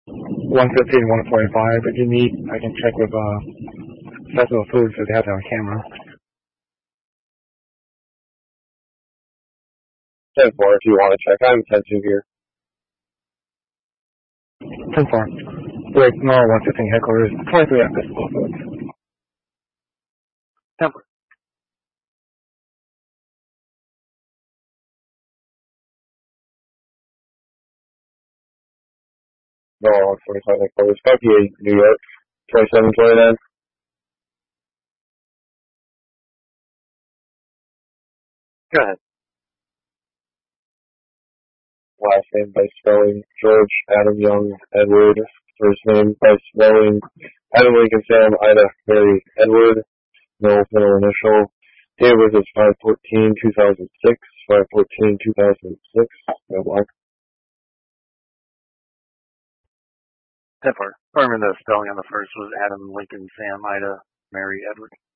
115, 145. If you need, I can check with Festival Foods if they have it on camera. 10-4 if you want to check. I'm 10-2 here. 10-4. Break normal 115 headquarters. 23 at Festival Foods. 10-4. No, 45 headquarters. Copy 8, New York. 27-29. Go ahead. Last name by spelling George Adam Young Edward. First name by spelling Adam Lincoln Sam Ida Mary Edward. No middle initial. Date of birth is 5/14/2006. 5/14/2006. No block. 10-4. Confirming the spelling on the first was Adam Lincoln Sam Ida Mary Edward.